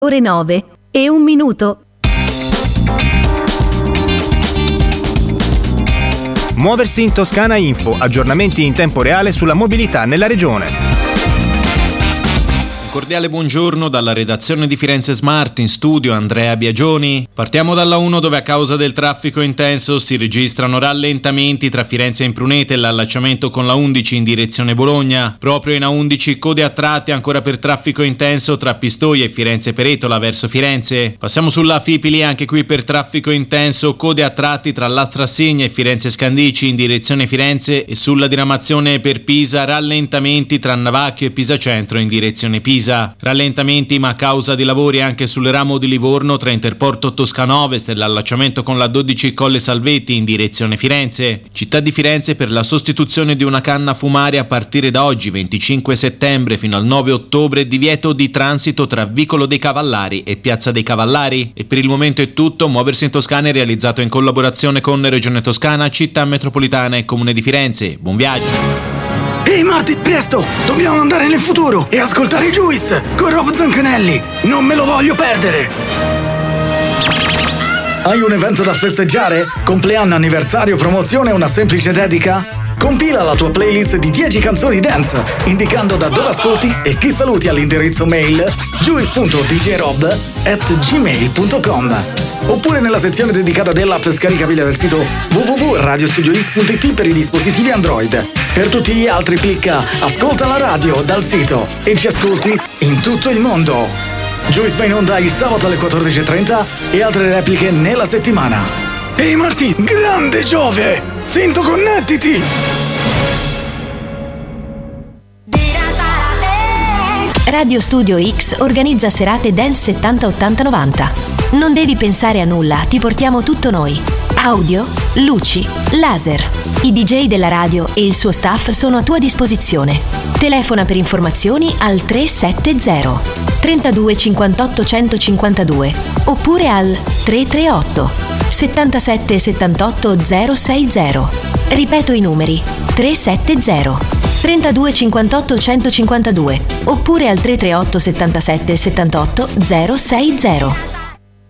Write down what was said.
Ore 9:01. Muoversi in Toscana Info, aggiornamenti in tempo reale sulla mobilità nella regione. Cordiale buongiorno dalla redazione di Firenze Smart, in studio Andrea Biagioni. Partiamo dalla 1, dove a causa del traffico intenso si registrano rallentamenti tra Firenze e Imprunete e l'allacciamento con la 11 in direzione Bologna. Proprio in A11 code a tratti ancora per traffico intenso tra Pistoia e Firenze Peretola verso Firenze. Passiamo sulla Fipili, anche qui per traffico intenso, code a tratti tra Lastrassegna e Firenze Scandici in direzione Firenze, e sulla diramazione per Pisa rallentamenti tra Navacchio e Pisa Centro in direzione Pisa. Rallentamenti ma a causa di lavori anche sul ramo di Livorno tra Interporto Toscano Ovest e l'allacciamento con la 12 Colle Salvetti in direzione Firenze. Città di Firenze per la sostituzione di una canna fumaria a partire da oggi 25 settembre fino al 9 ottobre, divieto di transito tra Vicolo dei Cavallari e Piazza dei Cavallari. E per il momento è tutto. Muoversi in Toscana è realizzato in collaborazione con Regione Toscana, Città Metropolitana e Comune di Firenze. Buon viaggio! Ehi Marti, presto! Dobbiamo andare nel futuro e ascoltare Juice con Rob Zancanelli! Non me lo voglio perdere! Hai un evento da festeggiare? Compleanno, anniversario, promozione o una semplice dedica? Compila la tua playlist di 10 canzoni dance, indicando da dove ascolti e chi saluti all'indirizzo mail juice.djrob@gmail.com, oppure nella sezione dedicata dell'app scaricabile del sito www.radiostudiox.it per i dispositivi Android. Per tutti gli altri clicca Ascolta la radio dal sito e ci ascolti in tutto il mondo. Juice va in onda il sabato alle 14:30 e altre repliche nella settimana. Ehi Martin, grande Giove! Sento connettiti! Radio Studio X organizza serate Dance 70 80 90. Non devi pensare a nulla, ti portiamo tutto noi. Audio, luci, laser. I DJ della radio e il suo staff sono a tua disposizione. Telefona per informazioni al 370 32 58 152 oppure al 338 77 78 060. Ripeto i numeri: 370 32 58 152 oppure al 338 77 78 060.